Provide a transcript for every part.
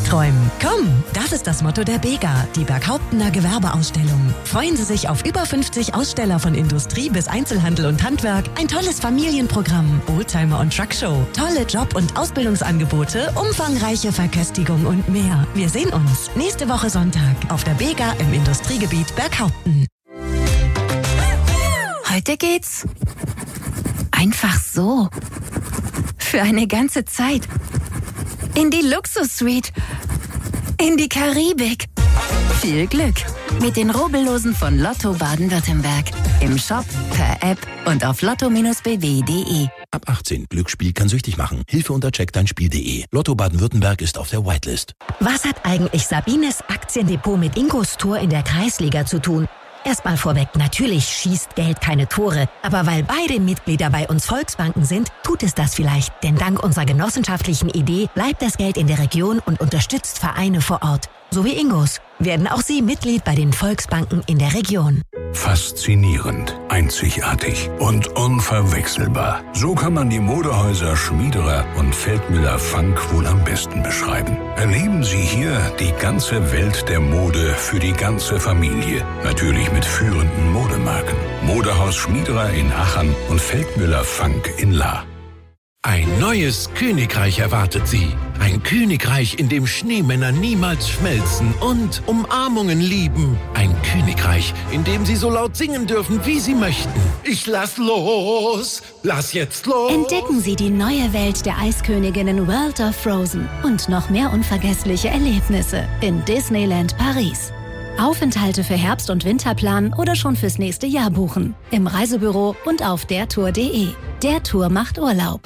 Träumen. Komm, das ist das Motto der Bega, die Berghauptener Gewerbeausstellung. Freuen Sie sich auf über 50 Aussteller von Industrie bis Einzelhandel und Handwerk, ein tolles Familienprogramm, Oldtimer und Truckshow, tolle Job- und Ausbildungsangebote, umfangreiche Verköstigung und mehr. Wir sehen uns nächste Woche Sonntag auf der Bega im Industriegebiet Berghaupten. Heute geht's einfach so. Für eine ganze Zeit. In die Luxus-Suite. In die Karibik. Viel Glück mit den Rubbellosen von Lotto Baden-Württemberg. Im Shop, per App und auf lotto-bw.de. Ab 18. Glücksspiel kann süchtig machen. Hilfe unter checkdeinspiel.de. Lotto Baden-Württemberg ist auf der Whitelist. Was hat eigentlich Sabines Aktiendepot mit Ingos Tor in der Kreisliga zu tun? Erstmal vorweg, natürlich schießt Geld keine Tore. Aber weil beide Mitglieder bei uns Volksbanken sind, tut es das vielleicht. Denn dank unserer genossenschaftlichen Idee bleibt das Geld in der Region und unterstützt Vereine vor Ort. So wie Ingos. Werden auch Sie Mitglied bei den Volksbanken in der Region. Faszinierend, einzigartig und unverwechselbar. So kann man die Modehäuser Schmiederer und Feldmüller Funk wohl am besten beschreiben. Erleben Sie hier die ganze Welt der Mode für die ganze Familie. Natürlich mit führenden Modemarken. Modehaus Schmiederer in Aachen und Feldmüller Funk in Lahr. Ein neues Königreich erwartet Sie. Ein Königreich, in dem Schneemänner niemals schmelzen und Umarmungen lieben. Ein Königreich, in dem Sie so laut singen dürfen, wie Sie möchten. Ich lass los! Lass jetzt los! Entdecken Sie die neue Welt der Eisköniginnen World of Frozen und noch mehr unvergessliche Erlebnisse in Disneyland Paris. Aufenthalte für Herbst- und Winterplan oder schon fürs nächste Jahr buchen. Im Reisebüro und auf dertour.de. Der Tour macht Urlaub.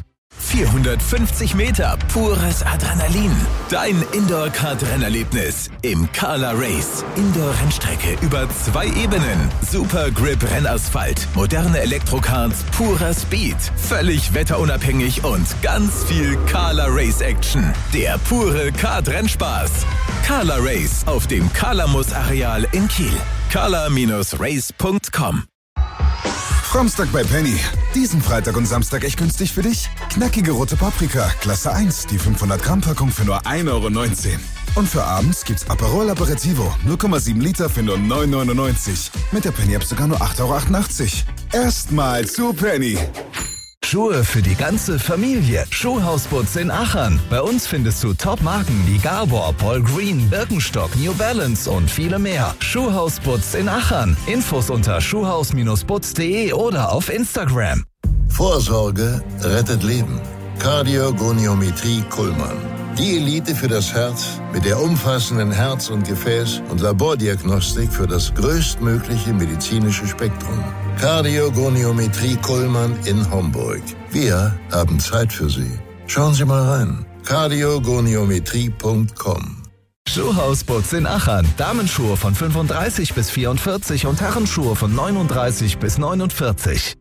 450 Meter pures Adrenalin. Dein Indoor-Kart-Rennerlebnis im Kala Race. Indoor-Rennstrecke über 2 Ebenen. Super Grip-Rennasphalt. Moderne Elektrokarts, purer Speed. Völlig wetterunabhängig und ganz viel Kala Race-Action. Der pure Kart-Rennspaß. Kala Race auf dem Kalamus-Areal in Kiel. kala-race.com. Framstag bei Penny. Diesen Freitag und Samstag echt günstig für dich? Knackige rote Paprika, Klasse 1, die 500 Gramm Packung für nur 1,19 €. Und für abends gibt's Aperol Aperitivo, 0,7 Liter für nur 9,99 €. Mit der Penny App sogar nur 8,88 €. Erstmal zu Penny. Schuhe für die ganze Familie. Schuhhausputz in Aachen. Bei uns findest du Top-Marken wie Gabor, Paul Green, Birkenstock, New Balance und viele mehr. Schuhhausputz in Aachen. Infos unter schuhhaus-putz.de oder auf Instagram. Vorsorge rettet Leben. Kardiogoniometrie Kuhlmann. Die Elite für das Herz mit der umfassenden Herz- und Gefäß- und Labordiagnostik für das größtmögliche medizinische Spektrum. Kardiogoniometrie Kuhlmann in Homburg. Wir haben Zeit für Sie. Schauen Sie mal rein. kardiogoniometrie.com. Schuhhausputz in Aachen. Damenschuhe von 35 bis 44 und Herrenschuhe von 39 bis 49.